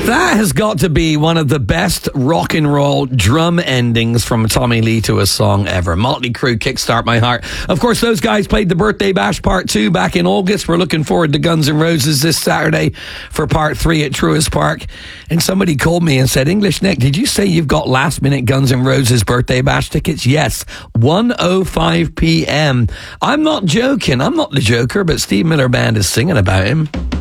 That has got to be one of the best rock and roll drum endings from Tommy Lee to a song ever. Motley Crue, Kickstart My Heart. Of course, those guys played the Birthday Bash Part 2 back in August. We're looking forward to Guns N' Roses this Saturday for Part 3 at Truist Park. And somebody called me and said, English Nick, did you say you've got last minute Guns N' Roses Birthday Bash tickets? Yes, 1:05 p.m. I'm not joking. I'm not the Joker, but Steve Miller Band is singing about him.